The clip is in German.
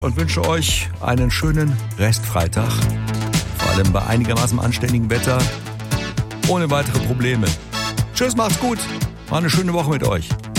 und wünsche euch einen schönen Restfreitag. Vor allem bei einigermaßen anständigem Wetter, ohne weitere Probleme. Tschüss, macht's gut. War eine schöne Woche mit euch.